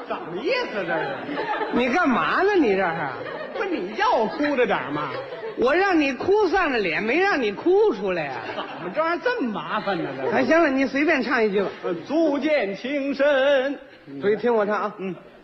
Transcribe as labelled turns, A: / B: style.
A: 怎么意思这是？
B: 你干嘛呢？你这是？
A: 不是你叫我哭着点吗？
B: 我让你哭丧着脸，没让你哭出来呀、
A: 怎么这玩意儿这么麻烦呢？
B: 哎，行了，你随便唱一句吧。
A: 足见情深。
B: 注意听我唱啊。
A: 嗯。